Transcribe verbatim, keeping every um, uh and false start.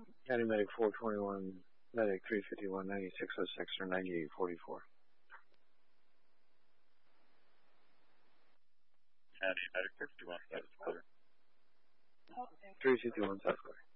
County Medic four twenty-one, Medic three fifty-one, ninety-six oh six or ninety-eight forty-four. County Medic fifty-one, that's clear. three fifty-one, that's clear.